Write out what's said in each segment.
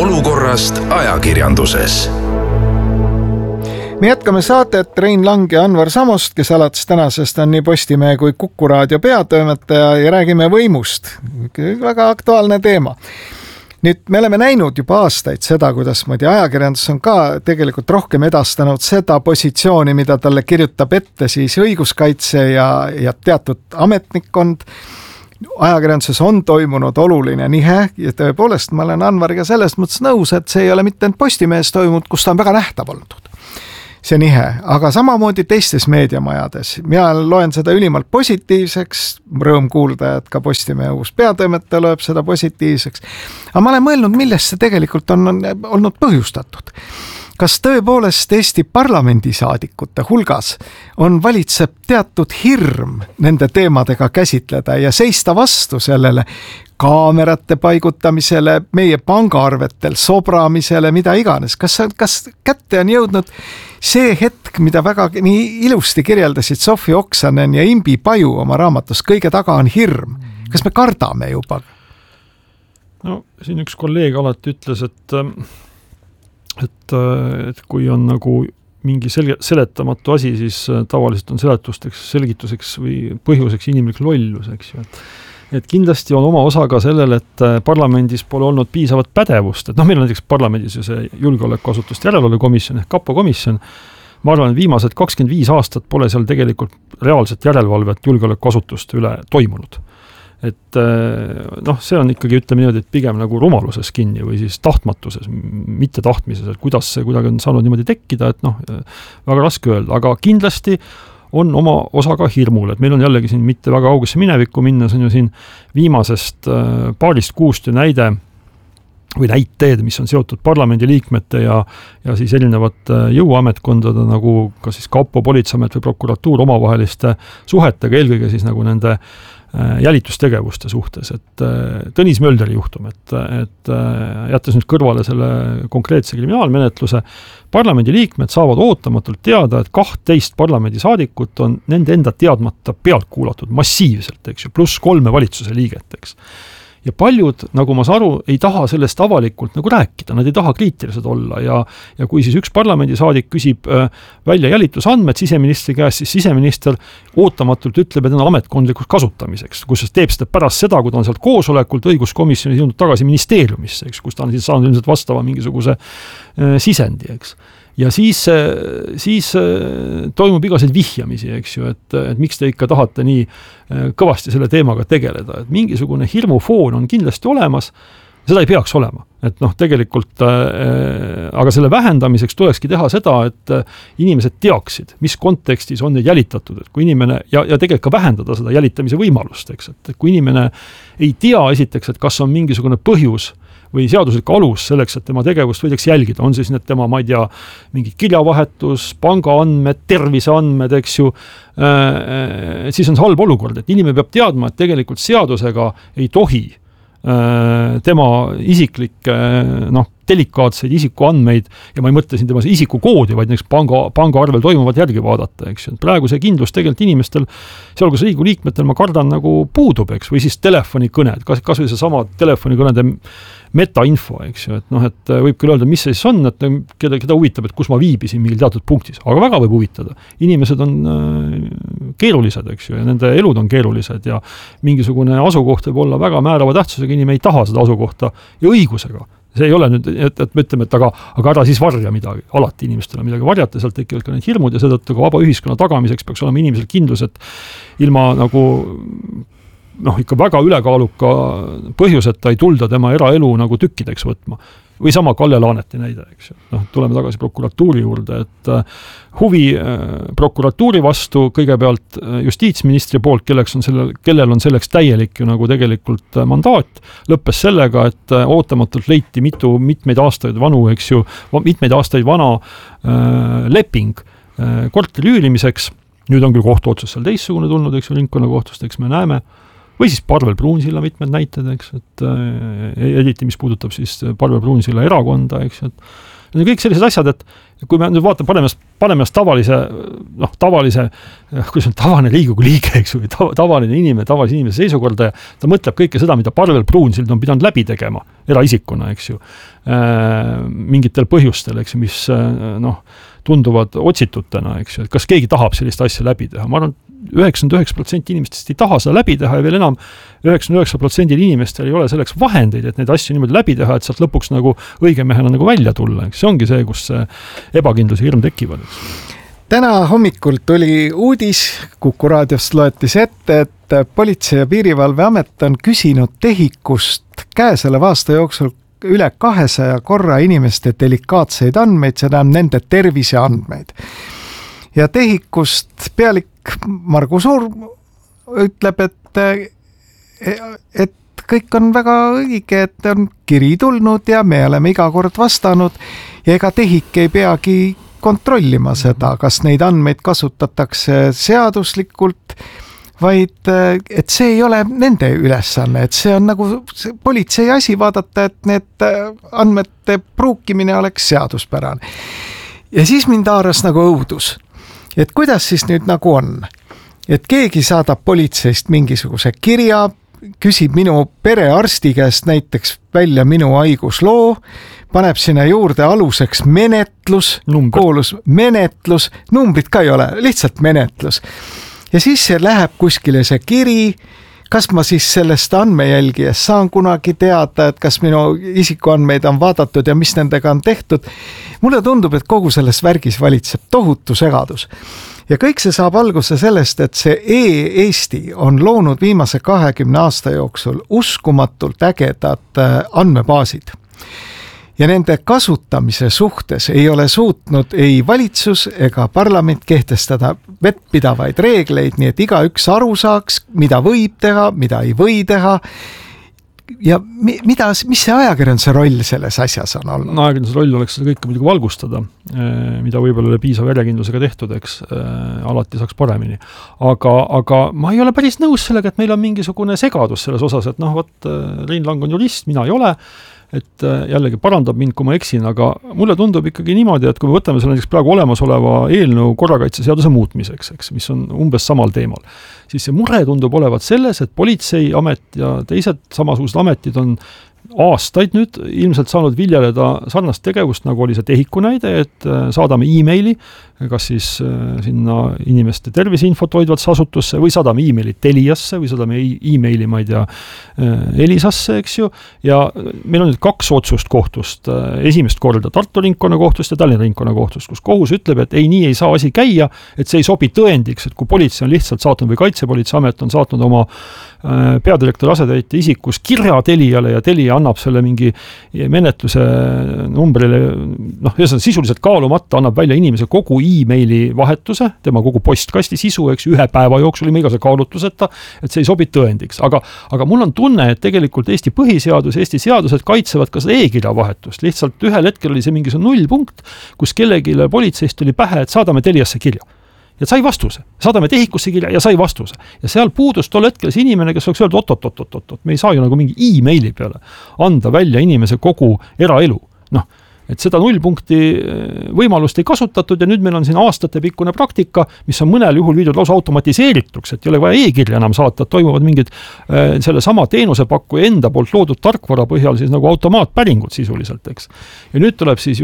olukorrast ajakirjanduses. Me jätkame saadet Rein Lang ja Anvar Samost, kes alates tänasest on nii Postimehe kui Kuku raadio peatoimetaja ja räägime võimust. Väga aktuaalne teema. Nüüd me oleme näinud juba aastaid seda, kuidas ajakirjandus on ka tegelikult rohkem edastanud seda positsiooni, mida talle kirjutab ette siis õiguskaitse ja teatud ametnikkond. Ajakirjanduses on toimunud oluline nihe ja tõepoolest ma olen Anvariga sellest mõttes nõus, et see ei ole mitte Postimehes toimunud, kus ta on väga nähtav olnud. See nihe, aga samamoodi teistes meediamajades. Mina loen seda ülimalt positiivseks, rõõm kuulda, et ka Postimehe uus peatoimetaja loeb seda positiivseks. Aga ma olen mõelnud, millest see tegelikult on olnud põhjustatud. Kas tõepoolest Eesti parlamendisaadikute hulgas valitseb teatud hirm nende teemadega käsitleda ja seista vastu sellele kaamerate paigutamisele, meie pangaarvetel sobramisele, mida iganes. Kas kätte on jõudnud see hetk, mida väga nii ilusti kirjeldasid Sofi Oksanen ja Imbi Paju oma raamatus, kõige taga on hirm. Kas me kardame juba? No, siin üks kolleeg alati ütles, et kui on nagu mingi seletamatu asi, siis tavaliselt on seletusteks, selgituseks või põhjuseks inimlik lollus, eks ju. Et kindlasti on oma osa ka sellel, et parlamendis pole olnud piisavat pädevust, et meil on näiteks parlamendis ju see julgeolekuasutuste järelevalvekomisjon ehk KAPO komisjon. Ma arvan, et viimased 25 aastat pole seal tegelikult reaalset järelevalvet julgeolekuasutuste üle toimunud. Et see on ikkagi, ütleme niimoodi, et pigem nagu rumaluses kinni või siis tahtmatuses, mitte tahtmises, et kuidas see kuidagi on saanud niimoodi tekkida, et väga raske öelda, aga kindlasti on oma osa ka hirmul, et meil on jällegi siin mitte väga kaugesse minevikku minna, see on ju siin viimasest paarist kuust näide või näiteed, mis on seotud parlamendiliikmete ja siis erinevat jõuametkondade nagu ka siis KAPO, politseiamet või prokuratuur omavaheliste suhetega, eelkõige siis nagu nende jälitustegevuste suhtes, et Tõnis Mölderi juhtum, et jättes nüüd kõrvale selle konkreetse kriminaalmenetluse, parlamendi liikmed saavad ootamatult teada, et 12 parlamendisaadikut on nende enda teadmata pealt kuulatud massiivselt, eks ju, pluss 3 valitsuse liiget, eks. Ja paljud, nagu ma saan aru, ei taha sellest avalikult nagu rääkida, nad ei taha kriitilised olla ja kui siis üks parlamendisaadik küsib välja jälitusandmed siseministri käest, siis siseminister ootamatult ütleb, et on ametkondlikuks kasutamiseks, kus teeb seda pärast seda, kui ta on sealt koosolekult õiguskomisjonis jõudnud tagasi ministeeriumisse, eks, kus ta on siis saanud ilmselt vastava mingisuguse sisendi, eks. Ja siis toimub igaseid vihjamisi, eks ju, et miks te ikka tahate nii kõvasti selle teemaga tegeleda, et mingisugune hirmufoon on kindlasti olemas, seda ei peaks olema, et tegelikult, aga selle vähendamiseks tulekski teha seda, et inimesed teaksid, mis kontekstis on neid jälitatud, et kui inimene, ja tegelikult ka vähendada seda jälitamise võimalust, eks, et kui inimene ei tea esiteks, et kas on mingisugune põhjus või seaduslik alus selleks, et tema tegevust võidaks jälgida, on siis need tema, ma ei tea, mingi kirjavahetus, pangaandmed, terviseandmed, eks ju, siis on see halb olukord, et inimene peab teadma, et tegelikult seadusega ei tohi tema isiklikke, delikaatseid isikuandmeid, ja ma ei mõtle siin tema isikukoodi, vaid näiteks pangaarvel toimuvat järgi vaadata, eks. Praegu see kindlus tegelikult inimestel, sealhulgas Riigikogu liikmetel, ma kardan nagu puudub, eks, või siis telefonikõned, kas või see sama telefonikõnede metainfo, eks ju, et võib küll öelda, mis see siis on, et keda huvitab, et kus ma viibisin mingil teatud punktis, aga väga võib huvitada. Inimesed on keerulised, eks ju, ja nende elud on keerulised ja mingisugune asukoht võib olla väga määrava tähtsusega, inimene ei taha seda asukohta ja õigusega. See ei ole nüüd, et me ütleme, et aga ära siis varja midagi. Alati inimestele midagi varjata, sealt tekivad ka need hirmud ja seetõttu ka vaba ühiskonna tagamiseks peaks olema inimesel kindlus, et ilma nagu ikka väga ülekaaluka põhjuseta ei tulda tema eraelu nagu tükkideks võtma. Või sama Kalle Laaneti näide, eks ju. Tuleme tagasi prokuratuuri juurde, et huvi prokuratuuri vastu kõigepealt justiitsministri poolt, kellel on selleks täielik ju nagu tegelikult mandaat, lõppes sellega, et ootamatult leiti mitmeid aastaid vanu, eks ju, mitmeid aastaid vana leping korteri üürimiseks. Nüüd on küll kohtuotsus seal teissugune tulnud, eks ju, Lincolni kohtust, eks me näeme. Või siis Parvel Pruunsilla mitmed näited, eks, et eriti mis puudutab siis Parvel Pruunsilla erakonda, eks, Need on kõik sellised asjad, et kui me nüüd paneme ennast tavalise, kuidas on tavaline Riigikogu liige, eks ju, tavalise inimese seisukorda ja ta mõtleb kõike seda, mida Parvel Pruunsild on pidanud läbi tegema eraisikuna, eks ju, mingitel põhjustel, eks ju, mis tunduvad otsitutena, eks ju, et kas keegi tahab sellist asja läbi teha. Ma arvan, 99% inimestest ei taha seda läbi teha ja veel enam 99% inimestel ei ole selleks vahendeid, et neid asju niimoodi läbi teha, et sealt lõpuks nagu õigemehena nagu välja tulla. See ongi see, kus ebakindlus ja hirm tekivad. Täna hommikul tuli uudis, Kuku raadiost loetis ette, et Politsei- ja Piirivalveamet on küsinud TEHIK-ust käesoleva aasta jooksul üle 200 korra inimeste delikaatseid andmeid, seda on nende terviseandmeid. Ja TEHIK-ust pealik Margus Urm ütleb, et kõik on väga õige, et on kiri tulnud ja me oleme iga kord vastanud ja ega TEHIK ei peagi kontrollima seda, kas neid andmeid kasutatakse seaduslikult, vaid et see ei ole nende ülesanne, et see on nagu politsei asi vaadata, et need andmete pruukimine oleks seaduspärane. Ja siis mind haaras nagu õudus, et kuidas siis nüüd nagu on, et keegi saadab politseist mingisuguse kirja, küsib minu perearsti käest näiteks välja minu haigusloo, paneb sinna juurde aluseks menetlus, koolus menetlus, numbrit ka ei ole, lihtsalt menetlus. Ja siis see läheb kuskile see kiri, kas ma siis sellest andmejälgijast saan kunagi teada, et kas minu isikuandmeid on vaadatud ja mis nendega on tehtud. Mulle tundub, et kogu selles värgis valitseb tohutu segadus. Ja kõik see saab alguse sellest, et see e-Eesti on loonud viimase 20 aasta jooksul uskumatult ägedad andmebaasid. Ja nende kasutamise suhtes ei ole suutnud ei valitsus ega parlament kehtestada vettpidavaid reegleid, nii et igaüks aru saaks, mida võib teha, mida ei või teha. Ja mis see ajakirjanduse roll selles asjas on olnud? No ajakirjanduse roll oleks seda kõike muidugi valgustada, mida võib-olla ole piisava järjekindlusega tehtud, eks alati saaks paremini. Aga ma ei ole päris nõus sellega, et meil on mingisugune segadus selles osas, et Rein Lang on jurist, mina ei ole, et jällegi parandab mind, kui ma eksin, aga mulle tundub ikkagi niimoodi, et kui me võtame selle näiteks praegu olemasoleva eelnõu korrakaitseseaduse muutmiseks, eks, mis on umbes samal teemal, siis see mure tundub olevat selles, et politseiamet ja teised samasugused ametid on aastaid nüüd ilmselt saanud viljeleda sarnast tegevust, nagu oli see TEHIK-u näide, et saadame e-maili, kas siis sinna inimeste terviseinfot hoidvasse asutusse või saadame e-maili Teliasse või saadame e-maili, ma ei tea, Elisasse, eks ju, ja meil on nüüd 2 otsust kohtust, esimest korda Tartu ringkonnakohtust ja Tallinna ringkonnakohtust, kus kohus ütleb, et ei, nii ei saa asi käia, et see ei sobi tõendiks, et kui politsei on lihtsalt saatnud või Kaitsepolitseiamet on saatnud oma peadirektori asetäitja isikus kirja Teliale ja Telia annab selle mingi menetluse numbrile, sisuliselt kaalumata annab välja inimese kogu e-maili vahetuse, tema kogu postkasti sisu, eks, 1 päeva jooksul ilma igase kaalutluseta, et see ei sobi tõendiks. Aga mul on tunne, et tegelikult Eesti põhiseadus, Eesti seadused kaitsevad ka seda e-kirja vahetust. Lihtsalt ühel hetkel oli see mingisugune 0 punkt, kus kellegile politseist oli pähe, et saadame Teliasse kirja. Ja sai vastuse. Saadame TEHIK-usse kirja ja sai vastuse. Ja seal puudus tol hetkel see inimene, kes oleks öeldud, oot, me ei saa ju nagu mingi e-maili peale anda välja inimese kogu eraelu. Et seda 0 punkti võimalust ei kasutatud ja nüüd meil on siin aastatepikkune praktika, mis on mõnel juhul viidud lausa automatiseerituks, et ei ole vaja e-kirja enam saata, et toimuvad mingid selle sama teenusepakkuja enda poolt loodud tarkvara põhjal siis nagu automaatpäringud sisuliselt, eks. Ja nüüd tuleb siis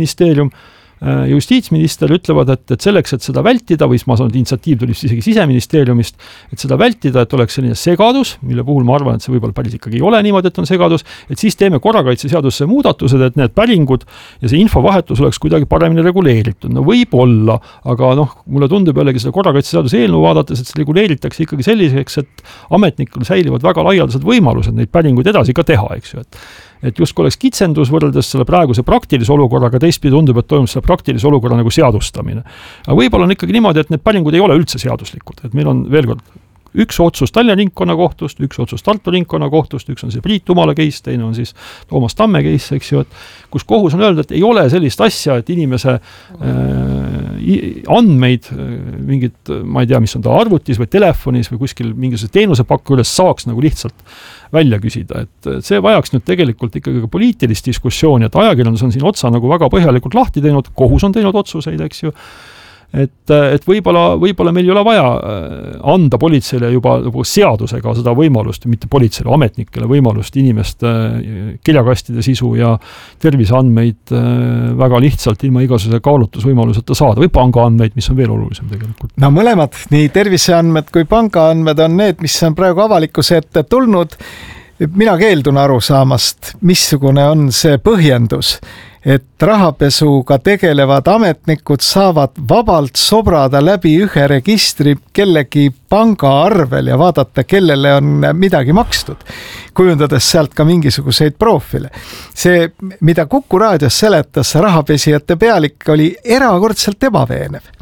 justiitsminister ütlevad, et selleks, et seda vältida, või ma saan, et initsiatiiv tuli isegi siseministeeriumist, et seda vältida, et oleks selline segadus, mille puhul ma arvan, et see võib-olla päris ikkagi ei ole niimoodi, et on segadus, et siis teeme korrakaitseseadusse muudatused, et need päringud ja see infovahetus oleks kuidagi paremini reguleeritud. No võib-olla, aga mulle tundub jällegi seda korrakaitseseaduse eelnõu vaadates, et see reguleeritakse ikkagi selliseks, et ametnikul säilivad väga laialdased võimalused neid päringuid edasi ka teha, eks ju, et justkui oleks kitsendus võrreldes selle praeguse praktilise olukorraga, teistpidi tundub, et toimub selle praktilise olukorra nagu seadustamine. Aga võib-olla on ikkagi niimoodi, et need päringud ei ole üldse seaduslikud, et meil on veel kord üks otsus Tallinna ringkonnakohtust, üks otsus Tartu ringkonnakohtust, üks on see Priit Umala case, teine on siis Toomas Tamme case, eks ju, et kus kohus on öeldud, et ei ole sellist asja, et inimese andmeid, mingid, ma ei tea, mis on ta arvutis või telefonis või kuskil mingisuguse teenusepakku üles saaks nagu lihtsalt välja küsida, et see vajaks nüüd tegelikult ikkagi ka poliitilist diskussiooni, et ajakirjandus on siin otsa nagu väga põhjalikult lahti teinud, kohus on teinud otsuseid, eks ju, et võib-olla meil ei ole vaja anda politseile juba seadusega seda võimalust, mitte politseile, ametnikele võimalust inimeste kirjakastide sisu ja terviseandmeid väga lihtsalt ilma igasuguse kaalutlusvõimaluseta saada või pangaandmeid, mis on veel olulisem tegelikult. No mõlemad, nii terviseandmed kui pangaandmed on need, mis on praegu avalikkuse ette tulnud. Mina keeldun aru saamast, missugune on see põhjendus, et rahapesuga tegelevad ametnikud saavad vabalt sobrada läbi ühe registri kellegi pangaarvel ja vaadata, kellele on midagi makstud, kujundades sealt ka mingisuguseid profiile. See, mida Kuku raadios seletas rahapesijate pealik, oli erakordselt ebaveenev.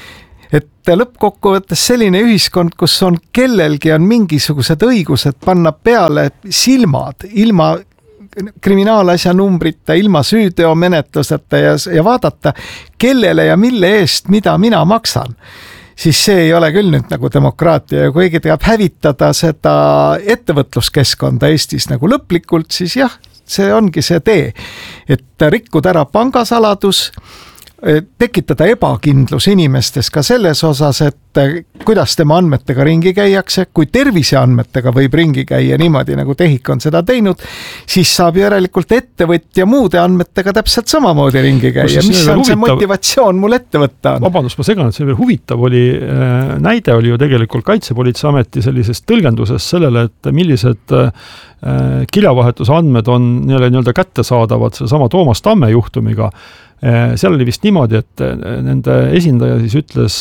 Et lõppkokkuvõttes selline ühiskond, kus on kellelgi on mingisugused õigused panna peale silmad ilma kriminaalasja numbrita, ilma süüteomenetluseta ja vaadata, kellele ja mille eest, mida mina maksan, siis see ei ole küll nüüd nagu demokraatia ja kui keegi tahab hävitada seda ettevõtluskeskkonda Eestis nagu lõplikult, siis jah, see ongi see tee, et rikkuda ära pangasaladus, tekitada ebakindlus inimestes ka selles osas, et kuidas tema andmetega ringi käiakse, kui terviseandmetega võib ringi käia niimoodi, nagu TEHIK on seda teinud, siis saab järelikult ettevõtja muude andmetega täpselt samamoodi ringi käia. Mis on see motivatsioon mul ette võtta on? Vabandust, ma segan, et see veel huvitav oli, näide oli ju tegelikult Kaitsepolitseiameti sellisest tõlgendusest sellele, et millised kirjavahetuse andmed on nii-öelda kättesaadavad sellesama Toomas Tamme juhtumiga. Seal oli vist niimoodi, et nende esindaja siis ütles,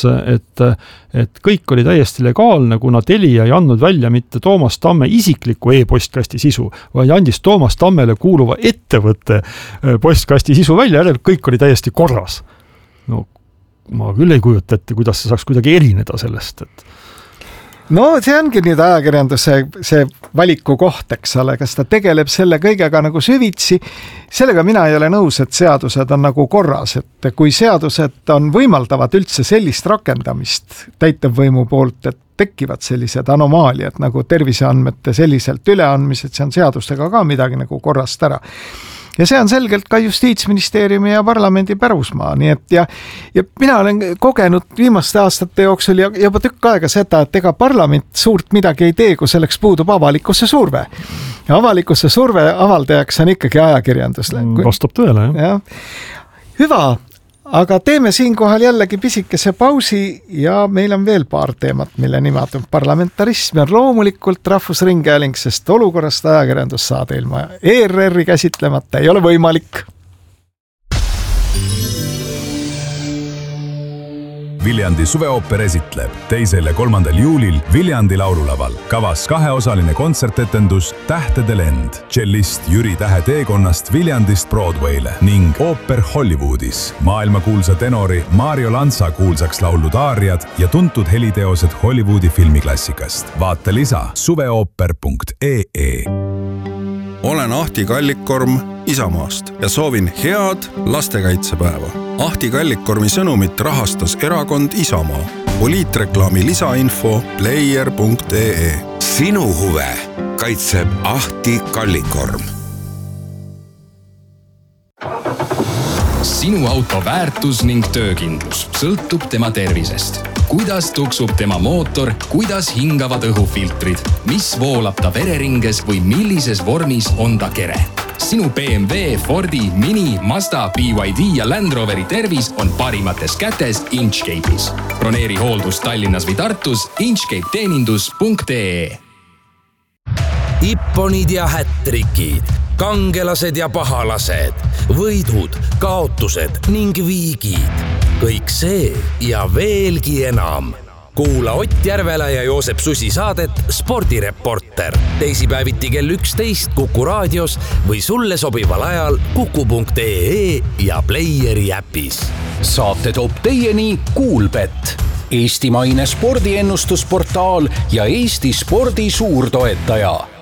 et kõik oli täiesti legaalne, kuna Telia ei andnud välja mitte Toomas Tamme isikliku e-postkasti sisu, vaid andis Toomas Tammele kuuluva ettevõtte postkasti sisu välja, kõik oli täiesti korras. No ma küll ei kujuta ette, kuidas see saaks kuidagi erineda sellest, et no see ongi nüüd ajakirjanduse see valiku koht, eks ole, kas ta tegeleb selle kõigega nagu süvitsi. Sellega mina ei ole nõus, et seadused on nagu korras, et kui seadused on võimaldavad üldse sellist rakendamist täitevvõimu poolt, et tekivad sellised anomaaliad nagu terviseandmete selliselt üleandmised, see on seadustega ka midagi nagu korrast ära. Ja see on selgelt ka Justiitsministeeriumi ja parlamendi pärusmaa, nii et ja mina olen kogenud viimaste aastate jooksul ja juba tükk aega seda, et ega parlament suurt midagi ei tee, kui selleks puudub avalikkuse surve. Ja avalikkuse surve avaldajaks on ikkagi ajakirjandus. Vastab tõele, jah. Hüva, aga teeme siinkohal jällegi pisikese pausi ja meil on veel paar teemat, mille nimad on parlamentarism ja loomulikult Rahvusringhääling, sest olukorrast ajakirjandussaade ilma ERR-i käsitlemata ei ole võimalik. Viljandi suveooper esitleb 2. ja 3. juulil Viljandi laululaval. Kavas 2-osaline kontsertetendus Tähtede lend, tšellist Jüri Tähe teekonnast Viljandist Broadway'le ning ooper Hollywoodis. Maailmakuulsa tenori Mario Lanza kuulsaks laulud aariad ja tuntud heliteosed Hollywoodi filmiklassikast. Vaata lisa suveooper.ee. Olen Ahti Kallikorm Isamaast ja soovin head lastekaitsepäeva. Ahti Kallikormi sõnumit rahastas erakond Isamaa. Poliitreklaami lisainfo player.ee. Sinu huve kaitseb Ahti Kallikorm. Sinu auto väärtus ning töökindlus sõltub tema tervisest. Kuidas tuksub tema mootor, kuidas hingavad õhufiltrid, mis voolab ta vereringes või millises vormis on ta kere. Sinu BMW, Fordi, Mini, Mazda, BYD ja Land Roveri tervis on parimates kätes Inchcape'is. Broneeri hooldus Tallinnas või Tartus inchcapeteenindus.ee. Ipponid ja hättrikid, kangelased ja pahalased, võidud, kaotused ning viigid. Kõik see ja veelgi enam. Kuula Ott Järvela ja Joosep Susi saadet Spordireporter. Teisipäeviti kell 11 Kuku raadios või sulle sobival ajal kuku.ee ja Playeri äpis. Saate toob teieni Kuulbet, eestimaine spordiennustusportaal ja Eesti spordi suurtoetaja.